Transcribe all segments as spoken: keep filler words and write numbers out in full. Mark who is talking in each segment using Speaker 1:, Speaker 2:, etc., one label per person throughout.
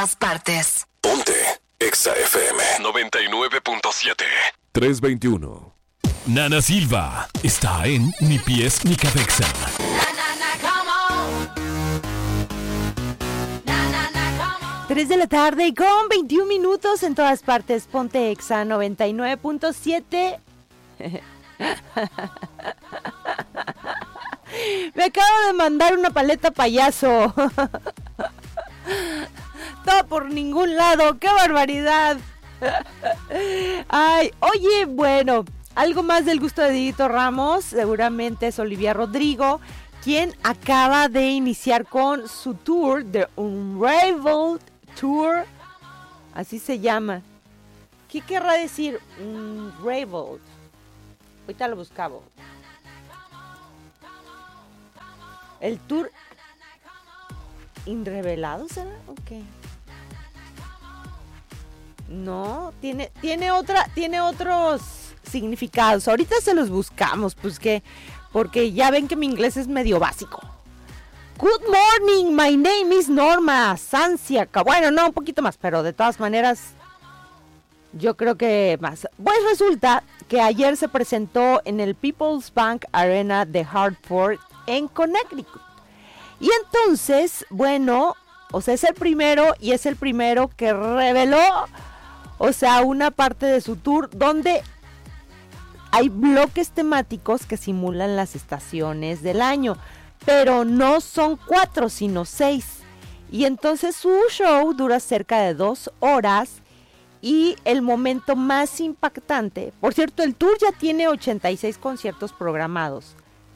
Speaker 1: partes.
Speaker 2: Ponte Exa F M noventa y nueve punto siete.
Speaker 3: tres veintiuno.
Speaker 4: Nana Silva está en Ni Pies Ni Cabeza.
Speaker 5: tres de la tarde y con veintiún minutos en todas partes. Ponte Exa noventa y nueve punto siete. Me acabo de mandar una paleta payaso. Todo por ningún lado. ¡Qué barbaridad! Ay, oye, bueno, algo más del gusto de Dieguito Ramos. Seguramente es Olivia Rodrigo, quien acaba de iniciar con su tour de Unraveled Tour. Así se llama. ¿Qué querrá decir Unraveled? Ahorita lo buscamos. El tour ¿Inrevelado será? Ok. No, tiene, tiene otra, tiene otros significados. Ahorita se los buscamos, pues que, porque ya ven que mi inglés es medio básico. Good morning, my name is Norma Sanciaca. Bueno, no, un poquito más, pero de todas maneras, yo creo que más. Pues resulta que ayer se presentó en el People's Bank Arena de Hartford, en Connecticut. Y entonces, bueno, o sea, es el primero y es el primero que reveló, o sea, una parte de su tour donde hay bloques temáticos que simulan las estaciones del año, pero no son cuatro, sino seis. Y entonces su show dura cerca de dos horas y el momento más impactante, por cierto, el tour ya tiene ochenta y seis conciertos programados.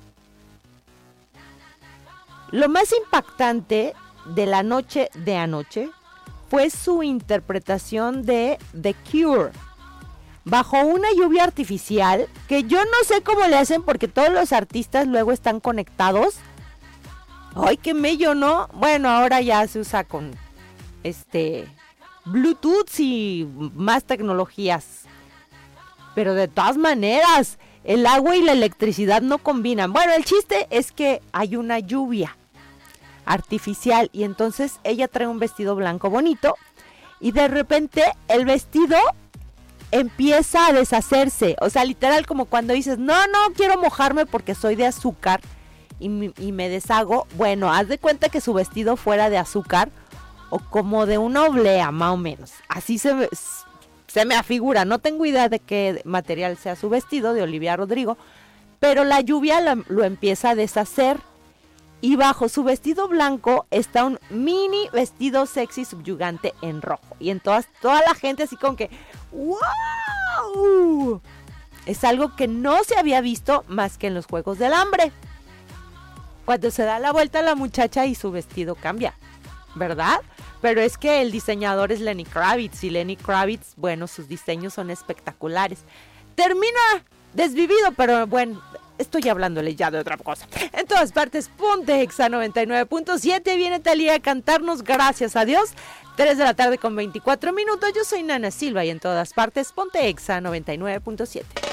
Speaker 5: Lo más impactante de la noche de anoche fue su interpretación de The Cure, bajo una lluvia artificial, que yo no sé cómo le hacen porque todos los artistas luego están conectados. ¡Ay, qué mello!, ¿no? Bueno, ahora ya se usa con este Bluetooth y más tecnologías. Pero de todas maneras, el agua y la electricidad no combinan. Bueno, el chiste es que hay una lluvia artificial y entonces ella trae un vestido blanco bonito y de repente el vestido empieza a deshacerse. O sea, literal como cuando dices, no, no quiero mojarme porque soy de azúcar y, y me deshago. Bueno, haz de cuenta que su vestido fuera de azúcar o como de una oblea, más o menos. Así se me... Se me afigura, no tengo idea de qué material sea su vestido, de Olivia Rodrigo, pero la lluvia la, lo empieza a deshacer y bajo su vestido blanco está un mini vestido sexy subyugante en rojo. Y en todas, toda la gente así con que ¡wow! Es algo que no se había visto más que en los Juegos del Hambre. Cuando se da la vuelta la muchacha y su vestido cambia, ¿verdad? Pero es que el diseñador es Lenny Kravitz y Lenny Kravitz, bueno, sus diseños son espectaculares. Termina desvivido, pero bueno, estoy hablándole ya de otra cosa. En todas partes, ponte Exa noventa y nueve punto siete, viene Thalía a cantarnos, gracias a Dios. tres de la tarde con veinticuatro minutos, yo soy Nana Silva y en todas partes, ponte Exa noventa y nueve punto siete.